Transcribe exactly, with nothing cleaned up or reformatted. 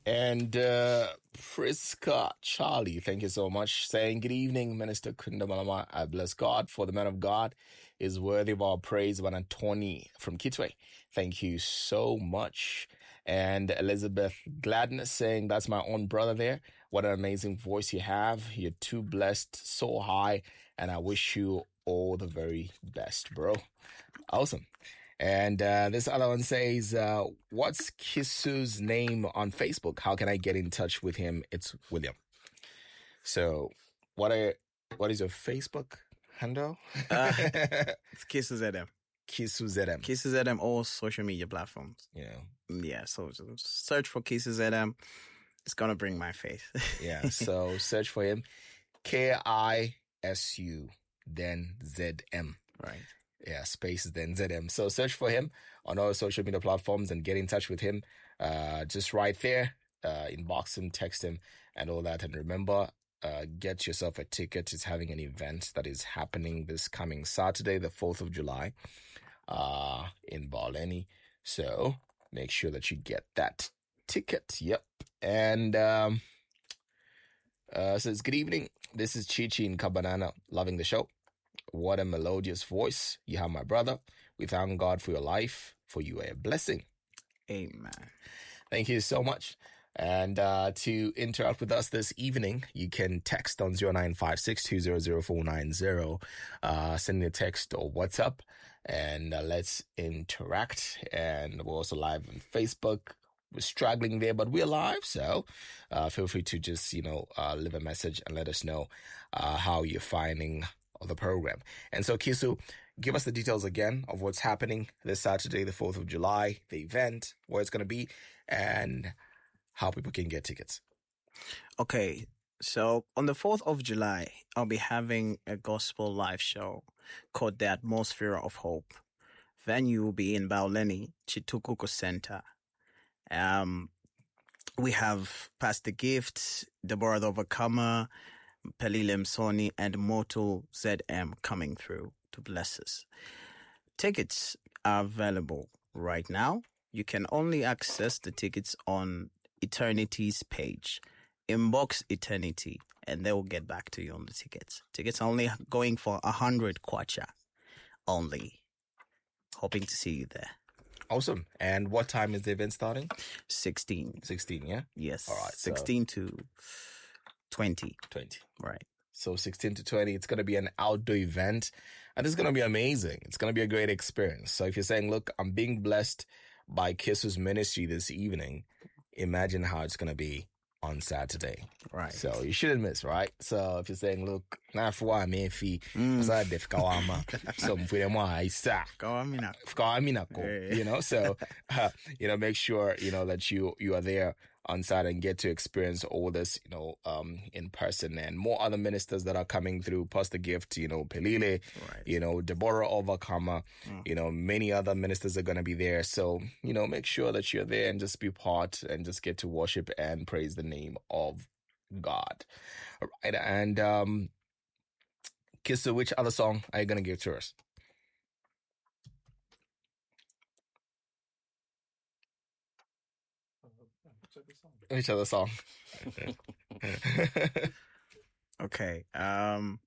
And uh, Priska Charlie, thank you so much. Saying, good evening, Minister Kundamalama. I bless God for the man of God is worthy of our praise. Tony from Kitwe, thank you so much. And Elizabeth Gladness saying, that's my own brother there. What an amazing voice you have. You're too blessed, so high. And I wish you all the very best, bro. Awesome. And uh, this other one says, uh, what's Kisu's name on Facebook? How can I get in touch with him? It's William. So what are, what is your Facebook handle? uh, it's Kisu Z M. Kisu Z M. Kisu Z M, all social media platforms. Yeah. Yeah, so search for Kisu Z M. It's going to bring my face. Yeah, so search for him. K I S U, then Z M. Right. Yeah, space then Z M. So search for him on all social media platforms and get in touch with him. Uh, just right there, uh, inbox him, text him, and all that. And remember, uh, get yourself a ticket. It's having an event that is happening this coming Saturday, the fourth of July, uh, in Baleni. So make sure that you get that ticket. Yep. And, um, uh, says, good evening. This is Chichi in Cabanana, loving the show. What a melodious voice you have, my brother. We thank God for your life, for you are a blessing. Amen. Thank you so much. And uh, to interact with us this evening, you can text on zero nine five six two zero zero four nine zero. Uh, send me a text or WhatsApp, and uh, let's interact. And we're also live on Facebook. We're struggling there, but we're live. So uh, feel free to just, you know, uh, leave a message and let us know uh, how you're finding of the program. And so, Kisu, give us the details again of what's happening this Saturday, the fourth of July, the event, where it's going to be, and how people can get tickets. Okay, so on the fourth of July, I'll be having a gospel live show called The Atmosphere of Hope. Venue will be in Bauleni, Chitukuko Center. Um, we have Pastor Gift, Deborah the Overcomer, Pelile Msoni, and Moto Z M coming through to bless us. Tickets are available right now. You can only access the tickets on Eternity's page. Inbox Eternity, and they will get back to you on the tickets. Tickets only going for a hundred kwacha only. Hoping to see you there. Awesome. And what time is the event starting? sixteen. sixteen, yeah? Yes. All right. sixteen so to twenty. twenty. Right. So sixteen to twenty, it's going to be an outdoor event, and it's going to be amazing. It's going to be a great experience. So if you're saying, look, I'm being blessed by Kisu's ministry this evening, imagine how it's going to be on Saturday. Right. So you shouldn't miss, right? So if you're saying, look, na for I mean, fi, so def kawama, so mfire mo aisa, Kawamina, kawamina ko, you know. So uh, you know, make sure you know that you you are there on Saturday and get to experience all this, you know, um, in person, and more other ministers that are coming through. Pastor Gift, you know, Pelile, right. you know, Deborah Overcomer, mm. you know, many other ministers are going to be there. So, you know, make sure that you're there and just be part and just get to worship and praise the name of God. All right. And, um, Kisu, which other song are you going to give to us? Which other song? Okay. Um,